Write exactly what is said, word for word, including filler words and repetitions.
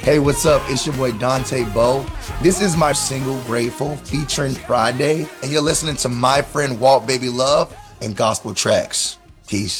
Hey, what's up? It's your boy Dante Bowe. This is my single Grateful featuring Friday, and you're listening to my friend Walt Baby Love and Gospel Tracks. Peace.